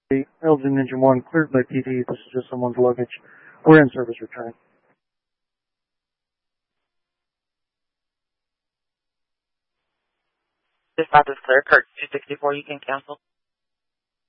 Elgin Engine 1, cleared by PD. This is just someone's luggage. We're in service return. Dispatch is clear. Kurt 264, you can cancel.